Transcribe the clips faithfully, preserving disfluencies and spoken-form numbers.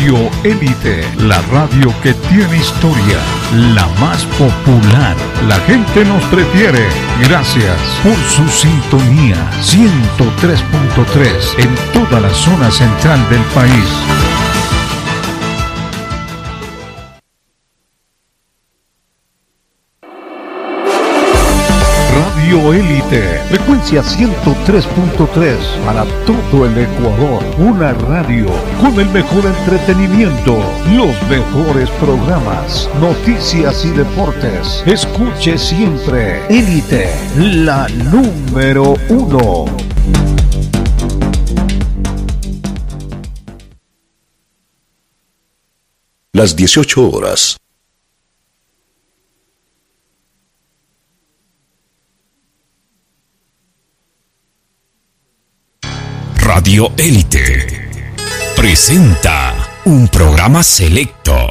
Radio Élite, la radio que tiene historia, la más popular. La gente nos prefiere. Gracias por su sintonía. ciento tres punto tres en toda la zona central del país. Radio Élite, frecuencia ciento tres punto tres para todo el Ecuador. Una radio con el mejor entretenimiento, los mejores programas, noticias y deportes. Escuche siempre Élite, la número uno. Las dieciocho horas. Radio Élite presenta un programa selecto,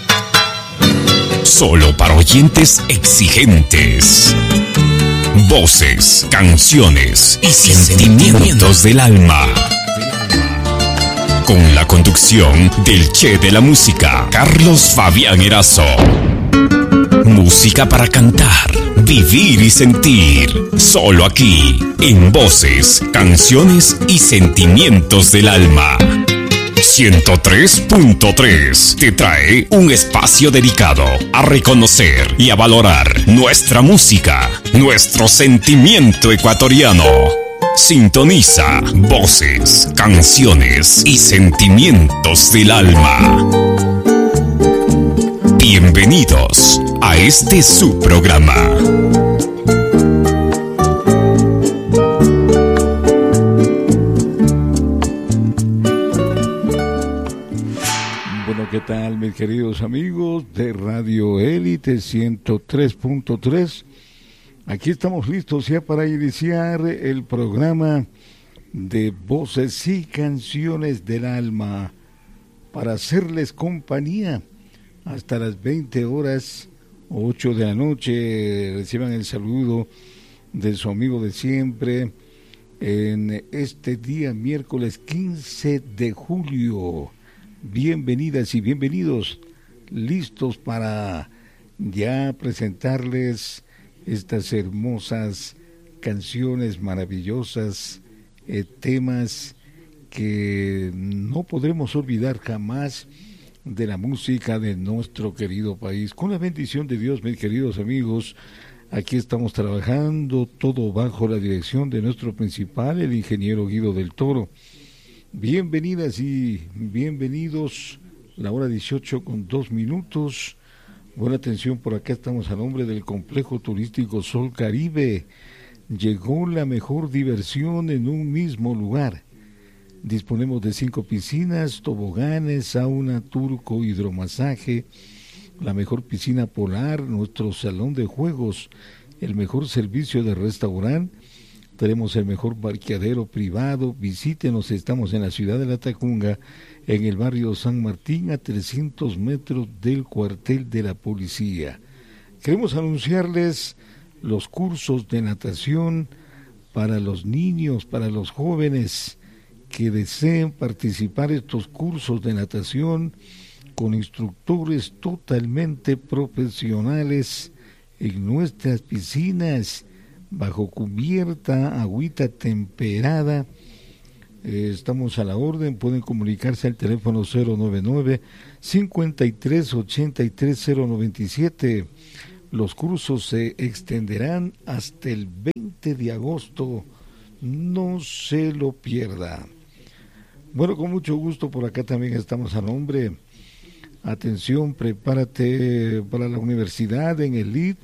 solo para oyentes exigentes. Voces, canciones y sentimientos del alma. Con la conducción del Che de la música, Carlos Fabián Erazo. Música para cantar, vivir y sentir. Solo aquí, en Voces, Canciones y Sentimientos del Alma. ciento tres punto tres te trae un espacio dedicado a reconocer y a valorar nuestra música, nuestro sentimiento ecuatoriano. Sintoniza Voces, Canciones y Sentimientos del Alma. Bienvenidos a este su programa. Bueno, ¿qué tal, mis queridos amigos de Radio Élite ciento tres punto tres? Aquí estamos listos ya para iniciar el programa de Voces y Canciones del Alma, para hacerles compañía hasta las veinte horas, ocho de la noche. Reciban el saludo de su amigo de siempre en este día miércoles quince de julio. Bienvenidas y bienvenidos, listos para ya presentarles estas hermosas canciones maravillosas, eh, temas que no podremos olvidar jamás de la música de nuestro querido país. Con la bendición de Dios, mis queridos amigos, aquí estamos trabajando todo bajo la dirección de nuestro principal, el ingeniero Guido del Toro. Bienvenidas y bienvenidos, la hora dieciocho con dos minutos. Buena atención, por acá estamos a nombre del Complejo Turístico Sol Caribe. Llegó la mejor diversión en un mismo lugar. Disponemos de cinco piscinas, toboganes, sauna, turco, hidromasaje, la mejor piscina polar, nuestro salón de juegos, el mejor servicio de restaurante, tenemos el mejor parqueadero privado. Visítenos, estamos en la ciudad de La Tacunga, en el barrio San Martín, a trescientos metros del cuartel de la policía. Queremos anunciarles los cursos de natación para los niños, para los jóvenes que deseen participar en estos cursos de natación con instructores totalmente profesionales en nuestras piscinas, bajo cubierta, agüita temperada. Eh, estamos a la orden, pueden comunicarse al teléfono cero noventa y nueve, cincuenta y tres, ochenta y tres, cero noventa y siete. Los cursos se extenderán hasta el veinte de agosto, no se lo pierda. Bueno, con mucho gusto, por acá también estamos a nombre. Atención, prepárate para la universidad en el I D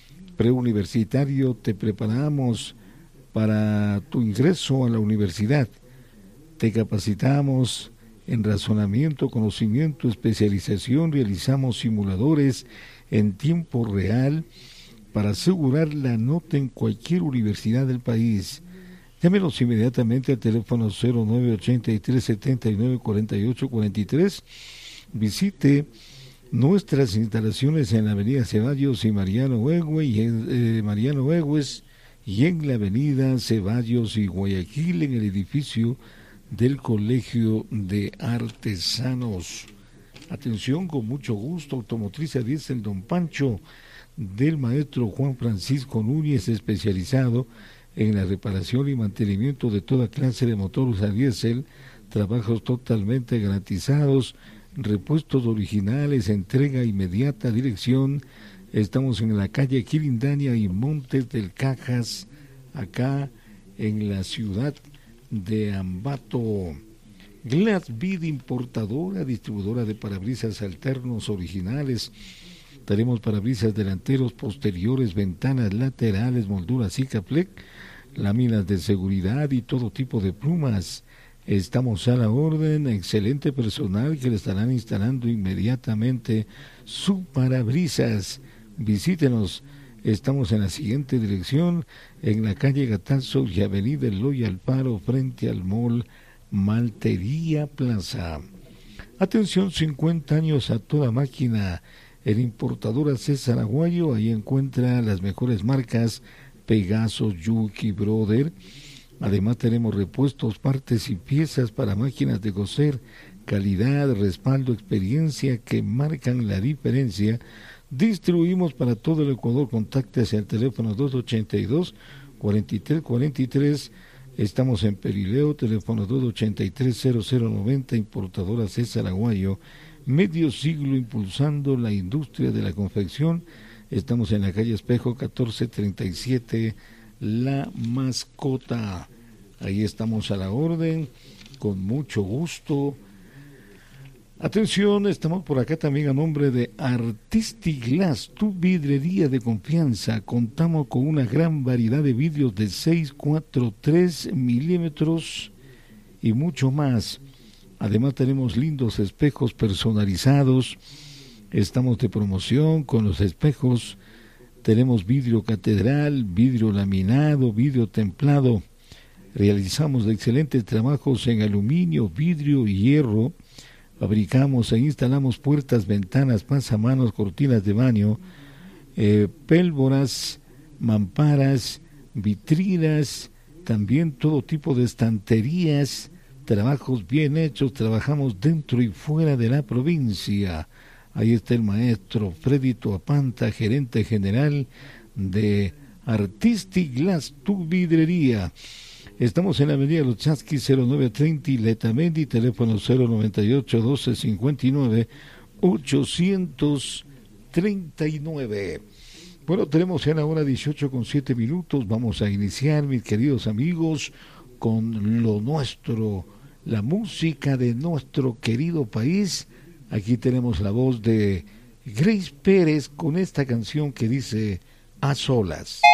preuniversitario, te preparamos para tu ingreso a la universidad. Te capacitamos en razonamiento, conocimiento, especialización, realizamos simuladores en tiempo real para asegurar la nota en cualquier universidad del país. Llámenos inmediatamente al teléfono cero nueve ochenta y tres, setenta y nueve, cuarenta y ocho, cuarenta y tres. Visite nuestras instalaciones en la avenida Ceballos y Mariano Huehue, y en, eh, Mariano Huehues, y en la avenida Ceballos y Guayaquil, en el edificio del Colegio de Artesanos. Atención, con mucho gusto, Automotriz a diésel Don Pancho, del maestro Juan Francisco Núñez, especializado en la reparación y mantenimiento de toda clase de motores a diésel, trabajos totalmente garantizados, repuestos originales, entrega inmediata, dirección. Estamos en la calle Quirindania y Montes del Cajas, acá en la ciudad de Ambato. Glassbead, importadora, distribuidora de parabrisas alternos originales. Tenemos parabrisas delanteros, posteriores, ventanas laterales, molduras Sikaflex, láminas de seguridad y todo tipo de plumas. Estamos a la orden, excelente personal que le estarán instalando inmediatamente su parabrisas. Visítenos, estamos en la siguiente dirección, en la calle Gatazo y avenida Eloy Alfaro, frente al mall Maltería Plaza. Atención, cincuenta años a toda máquina. El importador César Aguayo, ahí encuentra las mejores marcas, Pegaso, Yuki, Brother. Además tenemos repuestos, partes y piezas para máquinas de coser, calidad, respaldo, experiencia que marcan la diferencia. Distribuimos para todo el Ecuador. Contáctese al teléfono dos ochenta y dos, cuarenta y tres cuarenta y tres. Estamos en Perileo, teléfono dos ochenta y tres, cero cero noventa, importadora César Aguayo. Medio siglo impulsando la industria de la confección. Estamos en la calle Espejo catorce treinta y siete, La Mascota. Ahí estamos a la orden, con mucho gusto. Atención, estamos por acá también a nombre de Artistic Glass, tu vidrería de confianza. Contamos con una gran variedad de vidrios de seis, cuatro, tres milímetros y mucho más. Además tenemos lindos espejos personalizados. Estamos de promoción con los espejos. Tenemos vidrio catedral, vidrio laminado, vidrio templado. Realizamos excelentes trabajos en aluminio, vidrio y hierro. Fabricamos e instalamos puertas, ventanas, pasamanos, cortinas de baño, eh, pélvoras, mamparas, vitrinas, también todo tipo de estanterías, trabajos bien hechos. Trabajamos dentro y fuera de la provincia. Ahí está el maestro Freddy Toapanta, gerente general de Artistic Glass, tu vidrería. Estamos en la avenida Los Chasquis, cero nueve treinta, Letamendi, teléfono cero noventa y ocho, doce cincuenta y nueve, ochocientos treinta y nueve. Bueno, tenemos ya la hora dieciocho con siete minutos. Vamos a iniciar, mis queridos amigos, con lo nuestro, la música de nuestro querido país. Aquí tenemos la voz de Grace Pérez con esta canción que dice A Solas.